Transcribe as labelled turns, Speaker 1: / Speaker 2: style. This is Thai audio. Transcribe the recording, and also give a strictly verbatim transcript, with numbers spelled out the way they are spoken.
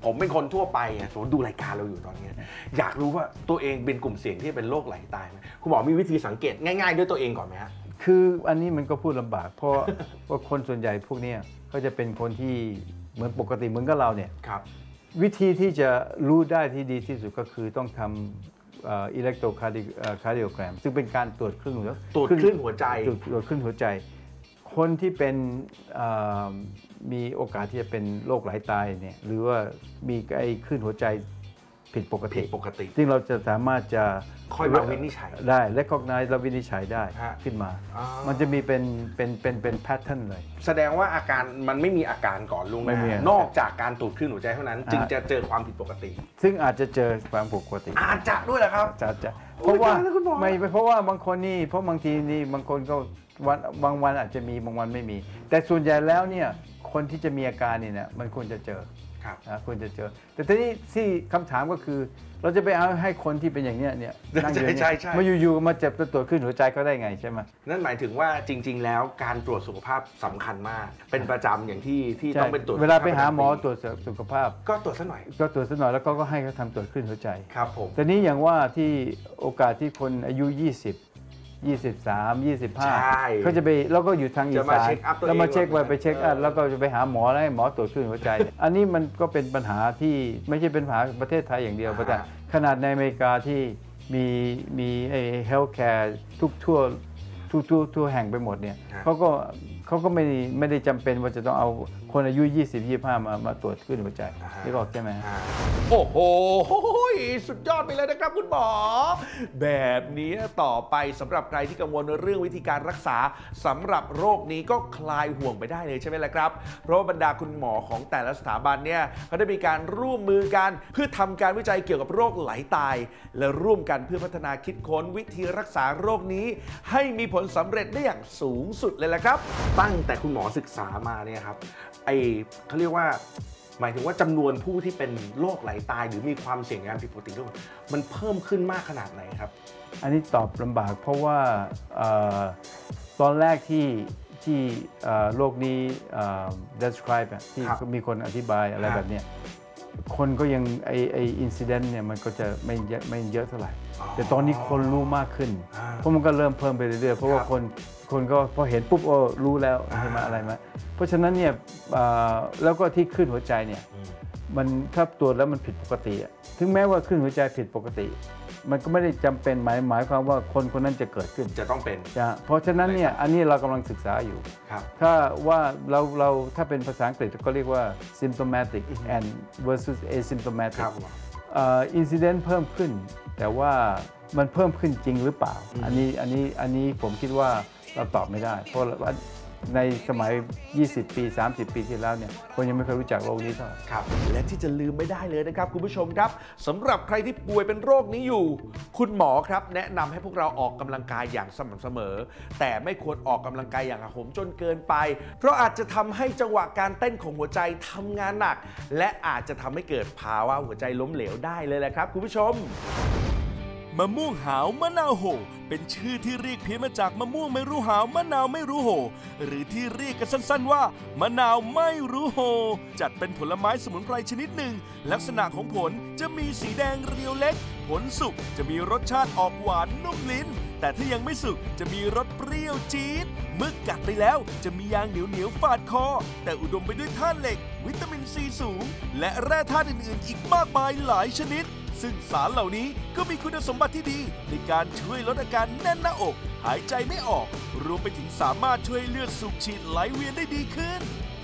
Speaker 1: ผมเป็นคนทั่วไปไงผมดูรายการเราอยู่ตอนนี้อยากรู้ว่าตัวเองเป็นกลุ่มเสี่ยงที่เป็นโรคไหลตายไหมคุณหมอมีวิธีสังเกตง่ายๆด้วยตัวเองก่อนไหมฮะ
Speaker 2: คืออันนี้มันก็พูดลำบากเพราะว่าคนส่วนใหญ่พวกนี้เขาจะเป็นคนที่เหมือนปกติเหมือนกับเราเนี่ยวิธีที่จะรู้ได้ที่ดีที่สุดก็คือต้องทำอิเล็กโทรคาร์ดิโอแกรมซึ่งเป็นการตรวจคลื่นหัว
Speaker 1: ตรวจคลื่นหัวใจ
Speaker 2: ตรวจคลื่นหัวใจคนที่เป็นมีโอกาสที่จะเป็นโรคไหลตายเนี่ยหรือว่ามีไอ้คลื่นหัวใจผิดปกติ
Speaker 1: ปกติ
Speaker 2: ซึ่งเราจะสามารถจะ
Speaker 1: ค่อยมาวินิจฉัย
Speaker 2: ได้และคอกนายเราวินิจฉัยได้ขึ้นมามันจะมีเป็นเป็นเป็นเป็นแพทเทิร์นเลย
Speaker 1: แสดงว่าอาการมันไม่มีอาการก่อนลุงนะนอกจากการตรวจคลื่นหัวใจเท่านั้นจึงจะเจอความผิดปกติ
Speaker 2: ซึ่งอาจจะเจอความผิดปกติ
Speaker 1: อาจจะด้วยเหรอครับ
Speaker 2: อาจจะเพราะว่าไม่เพราะว่าบางคนนี่เพราะบางทีนี่บางคนก็วันบางวันอาจจะมีบางวันไม่มีแต่ส่วนใหญ่แล้วเนี่ยคนที่จะมีอาการนี่เนี่ยมันควรจะเจอนะควรจะเจอแต่ทีนี้ที่คำถามก็คือเราจะไปเอาให้คนที่เป็นอย่างเนี้ยเนี่ยนั่งอยู่เนี่ยมาอยู่ๆมาเจ็บตรวจขึ้นหัวใจเขาได้ไงใช่ไหม
Speaker 1: นั่นหมายถึงว่าจริงๆแล้วการตรวจสุขภาพสำคัญมากเป็นประจำอย่างที่ที่ต้องเป็นตรวจ
Speaker 2: เวลาไปหาหมอตรวจสุขภาพ
Speaker 1: ก็ตรวจสักหน่อย
Speaker 2: ก็ตรวจสักหน่อยแล้วก็ให้เขาทำตรวจขึ้นหัวใจ
Speaker 1: ครับผม
Speaker 2: แต่นี้อย่างว่าที่โอกาสที่คนอายุยี่สิบ ยี่สิบสาม ยี่สิบห้าเขาจะไปแล้วก็อยู่ทางอีสานแล้วมาเช็คไปไปเช็คอัพแล้วก็จะไปหาหมอแล้วให้หมอตรวจคลื่นหัวใจอันนี้มันก็เป็นปัญหาที่ไม่ใช่เป็นปัญหาประเทศไทยอย่างเดียวแต่ขนาดในอเมริกาที่มีมีไอ้เฮลท์แคร์ทุกทั่วทั่วทั่วทั่วแห่งไปหมดเนี่ยเขาก็เขาก็ไม่ไม่ได้จำเป็นว่าจะต้องเอาคนอายุยี่สิบ ยี่สิบห้ามามาตรวจคลื่นหัวใจนี่ก็ใช่ไหม
Speaker 1: โอ้โหสุดยอดไปเลยนะครับคุณหมอแบบนี้ต่อไปสำหรับใครที่กังวลเรื่องวิธีการรักษาสำหรับโรคนี้ก็คลายห่วงไปได้เลยใช่ไหมล่ะครับเพราะว่าบรรดาคุณหมอของแต่ละสถาบันเนี่ยเขาได้มีการร่วมมือกันเพื่อทำการวิจัยเกี่ยวกับโรคไหลตายและร่วมกันเพื่อพัฒนาคิดค้นวิธีรักษาโรคนี้ให้มีผลสำเร็จได้อย่างสูงสุดเลยละครับตั้งแต่คุณหมอศึกษามาเนี่ยครับไอเขาเรียกว่าหมายถึงว่าจำนวนผู้ที่เป็นโรคไหลตายหรือมีความเสี่ยงงานผิดปกติมันเพิ่มขึ้นมากขนาดไหนครับ
Speaker 2: อันนี้ตอบลำบากเพราะว่าตอนแรกที่ที่โรคนี้ describe ที่มีคนอธิบายอะไรแบบนี้คนก็ยังไอไออินซิเดนต์เนี่ยมันก็จะไม่เยอะไม่เยอะเท่าไหร่แต่ตอนนี้คนรู้มากขึ้นเพราะมันก็เริ่มเพิ่มไปเรื่อยๆเพราะว่าคนคนก็พอเห็นปุ๊บโอ้รู้แล้วใช่ไหมอะไรมาเพราะฉะนั้นเนี่ยแล้วก็ที่ขึ้นหัวใจเนี่ยมันถ้าตรวจแล้วมันผิดปกติถึงแม้ว่าขึ้นหัวใจผิดปกติมันก็ไม่ได้จำเป็นหมายหมายความว่าคนคนนั้นจะเกิดขึ้น
Speaker 1: จะต้องเป็น
Speaker 2: เพราะฉะนั้นเนี่ยอันนี้เรากำลังศึกษาอยู่ถ้าว่าเราเราถ้าเป็นภาษาอังกฤษก็เรียกว่า symptomatic and versus asymptomatic incident เพิ่มขึ้นแต่ว่ามันเพิ่มขึ้นจริงหรือเปล่าอันนี้อันนี้อันนี้ผมคิดว่าเราตอบไม่ได้เพราะในสมัยยี่สิบปีสามสิบปีที่แล้วเนี่ยคนยังไม่เคยรู้จักโรคนี้เท่าไหร่
Speaker 1: ครับและที่จะลืมไม่ได้เลยนะครับคุณผู้ชมครับสำหรับใครที่ป่วยเป็นโรคนี้อยู่คุณหมอครับแนะนำให้พวกเราออกกำลังกายอย่างสม่ำเสมอแต่ไม่ควรออกกำลังกายอย่างหักโหมจนเกินไปเพราะอาจจะทำให้จังหวะการเต้นของหัวใจทำงานหนักและอาจจะทำให้เกิดภาวะหัวใจล้มเหลวได้เลยแหละครับคุณผู้ชม
Speaker 3: มะม่วงหาวมะนาวโหเป็นชื่อที่เรียกเพี้ยนมาจากมะม่วงไม่รู้หาวมะนาวไม่รู้โหหรือที่เรียกกันสั้นๆว่ามะนาวไม่รู้โหจัดเป็นผลไม้สมุนไพรชนิดหนึ่งลักษณะของผลจะมีสีแดงเรียวเล็กผลสุกจะมีรสชาติออกหวานนุ่มลิ้นแต่ถ้ายังไม่สุกจะมีรสเปรี้ยวจี๊ดเมื่อกัดไปแล้วจะมียางเหนียวๆฝาดคอแต่อุดมไปด้วยธาตุเหล็กวิตามินซีสูงและแร่ธาตุอื่นๆอีกมากมายหลายชนิดซึ่งสารเหล่านี้ก็มีคุณสมบัติที่ดีในการช่วยลดอาการแน่นหน้าอกหายใจไม่ออกรวมไปถึงสามารถช่วยเลือดสูบฉีดไหลเวียนได้ดีขึ้น